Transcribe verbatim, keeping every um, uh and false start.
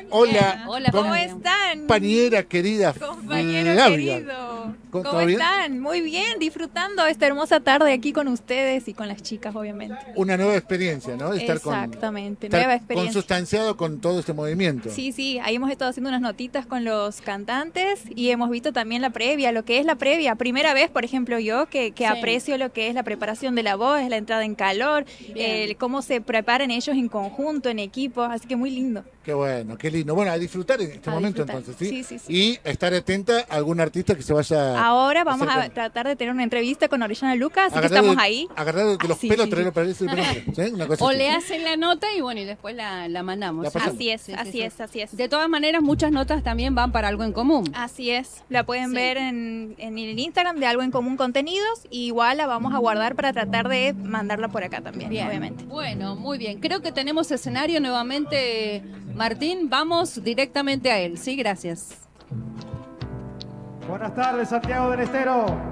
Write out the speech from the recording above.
Hola, Hola, ¿cómo Flavia. están? compañera querida Compañero Flavia. querido. ¿Cómo- ¿Cómo todo bien? están? Muy bien, disfrutando esta hermosa tarde aquí con ustedes y con las chicas, obviamente. Una nueva experiencia, ¿no? Estar con, Exactamente, estar nueva experiencia. consustanciado con todo este movimiento. Sí, sí, ahí hemos estado haciendo unas notitas con los cantantes y hemos visto también la previa, lo que es la previa. Primera vez, por ejemplo, yo que, que Sí. aprecio lo que es la preparación de la voz, la entrada en calor, Bien. el cómo se preparan ellos en conjunto, en equipo, así que muy lindo. Qué bueno, qué lindo. Bueno, a disfrutar en este A momento disfrutar. entonces, ¿sí? Sí, sí, sí. Y estar atenta a algún artista que se vaya... Ahora vamos a acercando. tratar de tener una entrevista con Oriana Lucas, así que Agarrarlo estamos de- ahí. Agarrarlo de los Ah, sí, pelos, sí, traerlo sí. para ese nombre, ¿sí? Una cosa O así. le hacen la nota y bueno, y después la, la mandamos. La ¿sí? pasamos. Así es, Sí, sí, así sí. es, así es. De todas maneras, muchas notas también van para algo en común. Así es, la pueden Sí. ver en, en el Instagram de Algo en Común Contenidos y igual la vamos a guardar para tratar de mandarla por acá también, Bien. obviamente. Bueno, muy bien. Creo que tenemos escenario nuevamente, Martín. Vamos directamente a él. Sí, gracias. Buenas tardes, Santiago del Estero.